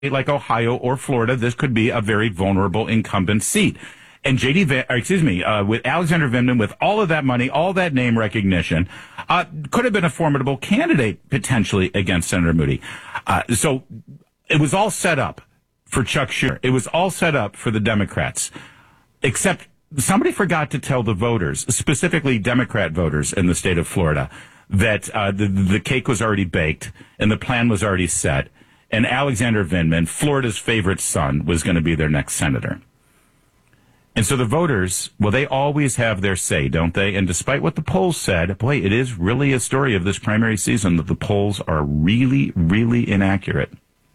like Ohio or Florida, this could be a very vulnerable incumbent seat. And with Alexander Vindman, with all of that money, all that name recognition, could have been a formidable candidate potentially against Senator Moody. So it was all set up for Chuck Schumer. It was all set up for the Democrats, except somebody forgot to tell the voters, specifically Democrat voters in the state of Florida, that the cake was already baked and the plan was already set. And Alexander Vindman, Florida's favorite son, was going to be their next senator. And so the voters, well, they always have their say, don't they? And despite what the polls said, boy, it is really a story of this primary season that the polls are really, really inaccurate.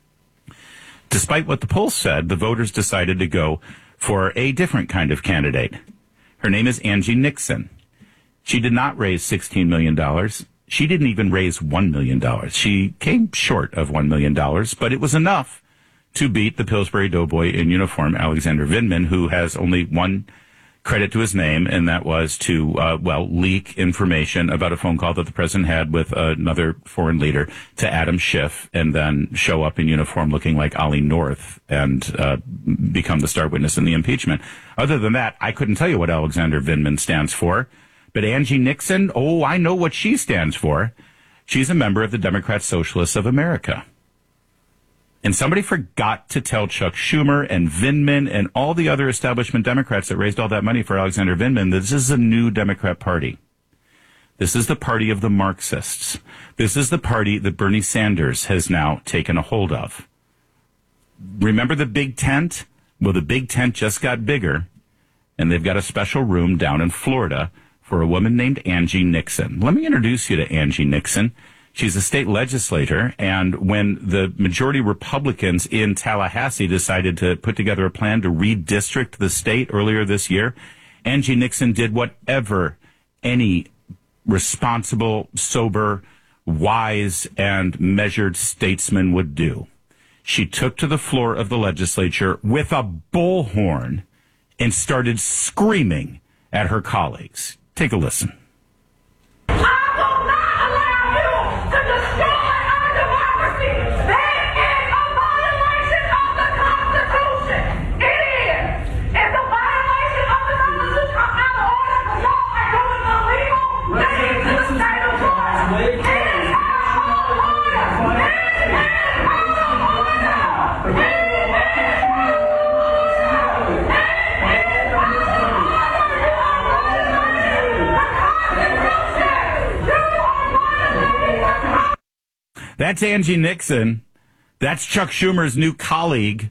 Despite what the polls said, the voters decided to go for a different kind of candidate. Her name is Angie Nixon. She did not raise $16 million. She didn't even raise $1 million. She came short of $1 million, but it was enough to beat the Pillsbury Doughboy in uniform, Alexander Vindman, who has only one credit to his name, and that was to, leak information about a phone call that the president had with another foreign leader to Adam Schiff, and then show up in uniform looking like Ollie North and become the star witness in the impeachment. Other than that, I couldn't tell you what Alexander Vindman stands for. But Angie Nixon, I know what she stands for. She's a member of the Democrat Socialists of America. And somebody forgot to tell Chuck Schumer and Vindman and all the other establishment Democrats that raised all that money for Alexander Vindman that this is a new Democrat party. This is the party of the Marxists. This is the party that Bernie Sanders has now taken a hold of. Remember the big tent? Well, the big tent just got bigger, and they've got a special room down in Florida for a woman named Angie Nixon. Let me introduce you to Angie Nixon. She's a state legislator, and when the majority Republicans in Tallahassee decided to put together a plan to redistrict the state earlier this year, Angie Nixon did whatever any responsible, sober, wise, and measured statesman would do. She took to the floor of the legislature with a bullhorn and started screaming at her colleagues. Take a listen. I will not allow you to destroy our democracy. That is a violation of the Constitution. It is. It's a violation of the Constitution. I'm out of order. Y'all are doing illegal things to the state of Florida. It is out of order. It is out of order. It is out of order. That's Angie Nixon. That's Chuck Schumer's new colleague.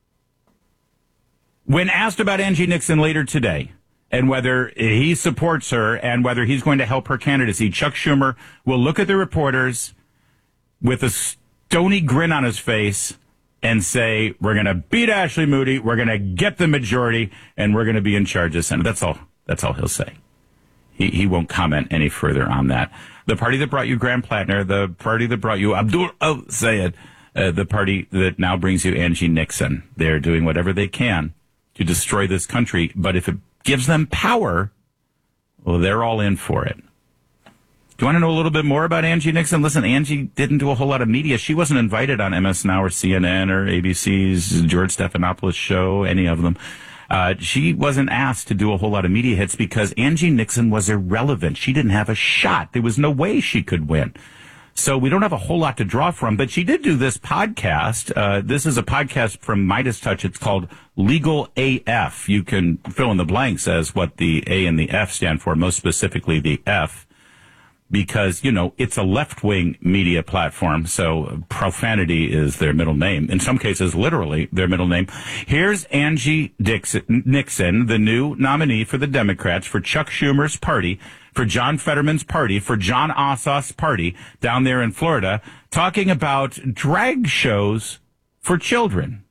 When asked about Angie Nixon later today and whether he supports her and whether he's going to help her candidacy, Chuck Schumer will look at the reporters with a stony grin on his face and say, we're going to beat Ashley Moody, we're going to get the majority, and we're going to be in charge of Senate. That's all he'll say. He won't comment any further on that. The party that brought you Graham Plattner, the party that brought you Abdul Sayed, the party that now brings you Angie Nixon. They're doing whatever they can to destroy this country. But if it gives them power, well, they're all in for it. Do you want to know a little bit more about Angie Nixon? Listen, Angie didn't do a whole lot of media. She wasn't invited on MS Now or CNN or ABC's George Stephanopoulos show, any of them. She wasn't asked to do a whole lot of media hits because Angie Nixon was irrelevant. She didn't have a shot. There was no way she could win. So we don't have a whole lot to draw from, but she did do this podcast. This is a podcast from Midas Touch. It's called Legal AF. You can fill in the blanks as what the A and the F stand for, most specifically the F, because, it's a left-wing media platform, so profanity is their middle name. In some cases, literally their middle name. Here's Angie Nixon, the new nominee for the Democrats, for Chuck Schumer's party, for John Fetterman's party, for Jon Ossoff's party down there in Florida, talking about drag shows for children.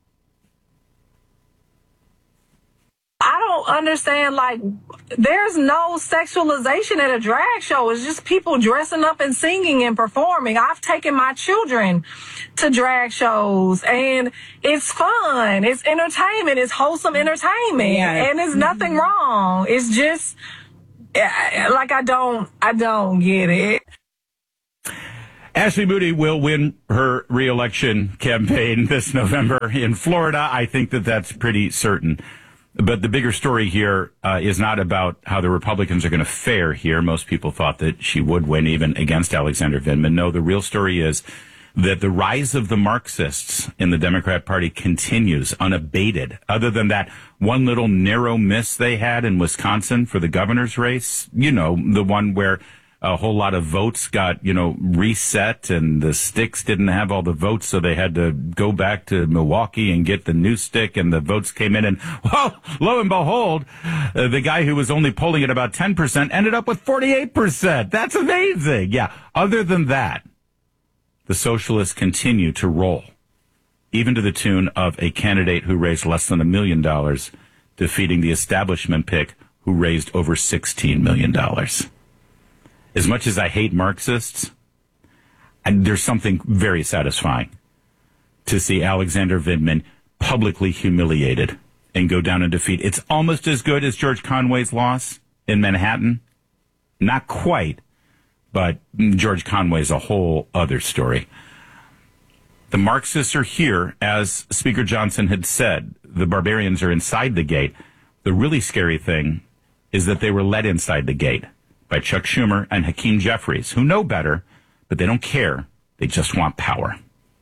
I don't understand, there's no sexualization at a drag show. It's just people dressing up and singing and performing. I've taken my children to drag shows, and it's fun. It's entertainment. It's wholesome entertainment. Yeah. And there's nothing wrong. It's just, I don't get it. Ashley Moody will win her re-election campaign this November in Florida. I think that that's pretty certain. But the bigger story here is not about how the Republicans are going to fare here. Most people thought that she would win even against Alexander Vindman. No, the real story is that the rise of the Marxists in the Democrat Party continues unabated. Other than that one little narrow miss they had in Wisconsin for the governor's race, you know, the one where a whole lot of votes got, reset and the sticks didn't have all the votes, so they had to go back to Milwaukee and get the new stick, and the votes came in, and, well, lo and behold, the guy who was only polling at about 10% ended up with 48%. That's amazing. Yeah. Other than that, the socialists continue to roll, even to the tune of a candidate who raised less than $1 million, defeating the establishment pick who raised over $16 million. As much as I hate Marxists, and there's something very satisfying to see Alexander Vindman publicly humiliated and go down in defeat. It's almost as good as George Conway's loss in Manhattan. Not quite, but George Conway's a whole other story. The Marxists are here, as Speaker Johnson had said. The barbarians are inside the gate. The really scary thing is that they were led inside the gate by Chuck Schumer and Hakeem Jeffries, who know better, but they don't care. They just want power.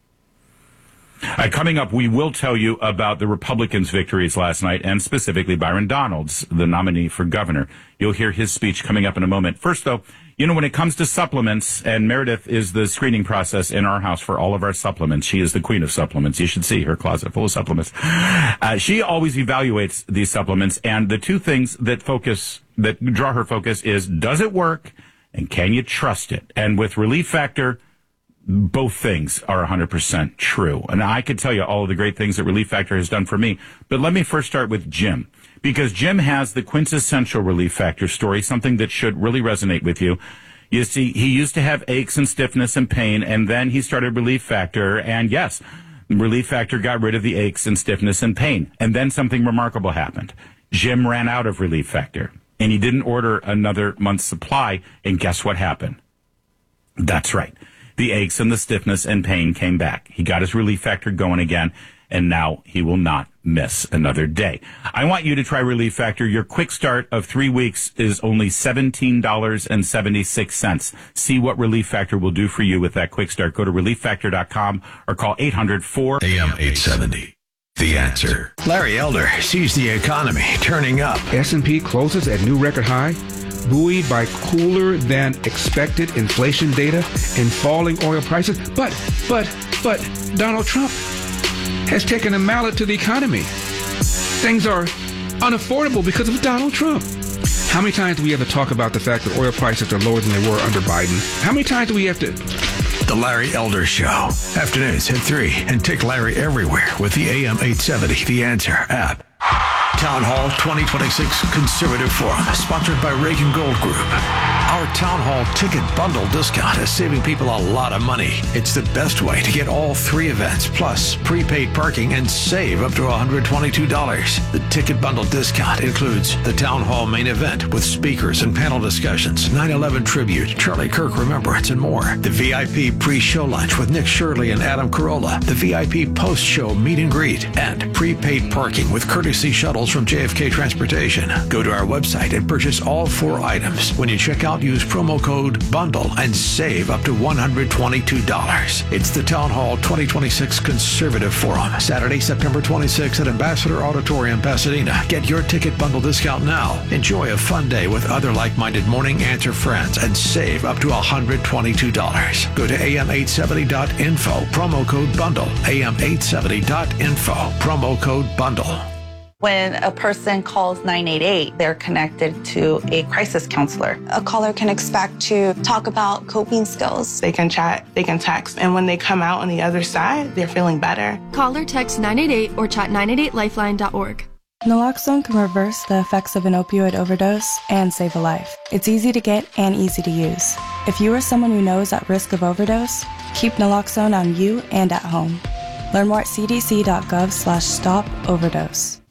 Coming up, we will tell you about the Republicans' victories last night, and specifically Byron Donalds, the nominee for governor. You'll hear his speech coming up in a moment. First, though, when it comes to supplements, and Meredith is the screening process in our house for all of our supplements. She is the queen of supplements. You should see her closet full of supplements. She always evaluates these supplements, and the two things that draw her focus is, does it work, and can you trust it? And with Relief Factor, both things are 100% true. And I could tell you all of the great things that Relief Factor has done for me. But let me first start with Jim, because Jim has the quintessential Relief Factor story, something that should really resonate with you. You see, he used to have aches and stiffness and pain, and then he started Relief Factor. And yes, Relief Factor got rid of the aches and stiffness and pain. And then something remarkable happened. Jim ran out of Relief Factor, and he didn't order another month's supply. And guess what happened? That's right. The aches and the stiffness and pain came back. He got his Relief Factor going again, and now he will not miss another day. I want you to try Relief Factor. Your quick start of 3 weeks is only $17.76. See what Relief Factor will do for you with that quick start. Go to ReliefFactor.com or call 800-4 AM 870. The Answer. Larry Elder sees the economy turning up. S&P closes at new record high, buoyed by cooler than expected inflation data and falling oil prices. But Donald Trump has taken a mallet to the economy. Things are unaffordable because of Donald Trump. How many times do we have to talk about the fact that oil prices are lower than they were under Biden? How many times do we have to... The Larry Elder Show. Afternoons at 3. And take Larry everywhere with the AM 870 The Answer app. Town Hall 2026 Conservative Forum, sponsored by Reagan Gold Group. Our Town Hall ticket bundle discount is saving people a lot of money. It's the best way to get all 3 events, plus prepaid parking, and save up to $122. The ticket bundle discount includes the Town Hall main event with speakers and panel discussions, 9/11 tribute, Charlie Kirk remembrance, and more. The VIP pre-show lunch with Nick Shirley and Adam Carolla. The VIP post-show meet and greet, and prepaid parking with courtesy shuttles from JFK Transportation. Go to our website and purchase all 4 items. When you check out, use promo code BUNDLE and save up to $122. It's the Town Hall 2026 Conservative Forum, Saturday, September 26th at Ambassador Auditorium, Pasadena. Get your ticket bundle discount now. Enjoy a fun day with other like-minded Morning Answer friends and save up to $122. Go to am870.info, promo code BUNDLE. am870.info, promo code BUNDLE. When a person calls 988, they're connected to a crisis counselor. A caller can expect to talk about coping skills. They can chat, they can text, and when they come out on the other side, they're feeling better. Call or text 988 or chat 988lifeline.org. Naloxone can reverse the effects of an opioid overdose and save a life. It's easy to get and easy to use. If you or someone you know is at risk of overdose, keep naloxone on you and at home. Learn more at cdc.gov/stop overdose.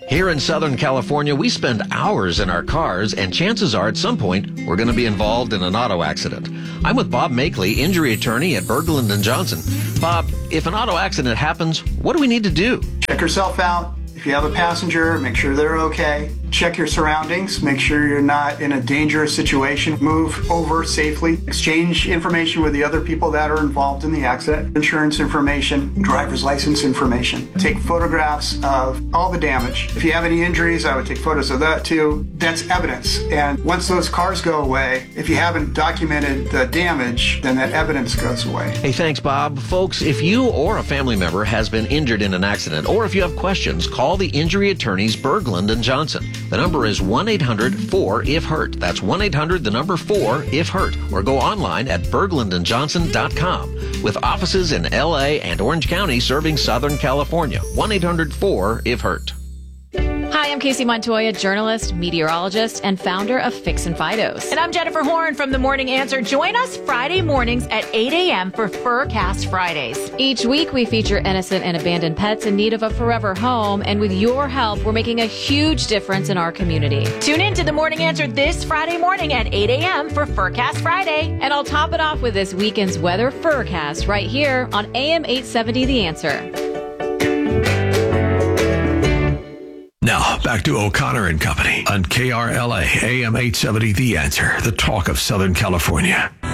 Here in Southern California, we spend hours in our cars, and chances are at some point we're going to be involved in an auto accident. I'm with Bob Makeley, injury attorney at Berglund & Johnson. Bob, if an auto accident happens, what do we need to do? Check yourself out. If you have a passenger, make sure they're okay. Check your surroundings. Make sure you're not in a dangerous situation. Move over safely. Exchange information with the other people that are involved in the accident. Insurance information, driver's license information. Take photographs of all the damage. If you have any injuries, I would take photos of that too. That's evidence. And once those cars go away, if you haven't documented the damage, then that evidence goes away. Hey, thanks, Bob. Folks, if you or a family member has been injured in an accident, or if you have questions, call the injury attorneys Berglund & Johnson. The number is 1-800-4-IF-HURT. That's 1-800-4-IF-HURT. Or go online at berglundandjohnson.com. With offices in L.A. and Orange County serving Southern California. 1-800-4-IF-HURT. Hi, I'm Casey Montoya, journalist, meteorologist, and founder of Fix and Fidos. And I'm Jennifer Horn from The Morning Answer. Join us Friday mornings at 8 a.m. for Furcast Fridays. Each week, we feature innocent and abandoned pets in need of a forever home. And with your help, we're making a huge difference in our community. Tune in to The Morning Answer this Friday morning at 8 a.m. for Furcast Friday. And I'll top it off with this weekend's weather Furcast right here on AM 870 The Answer. Now, back to O'Connor and Company on KRLA AM 870 The Answer, the talk of Southern California.